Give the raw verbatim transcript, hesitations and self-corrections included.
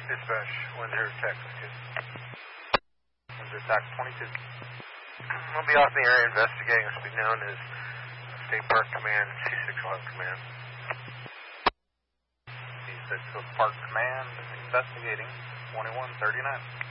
Dispatch, one zero Texas, two. one zero Tax twenty-two. We'll be off the area investigating what's be known as State Park Command, C six eleven Command. C six Park Command investigating twenty-one thirty-nine.